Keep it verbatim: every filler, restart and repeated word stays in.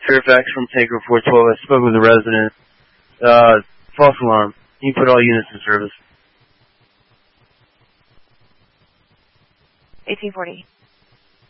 Fairfax from Tanker four twelve. I spoke with a resident. Uh, false alarm. You put all units in service. eighteen forty.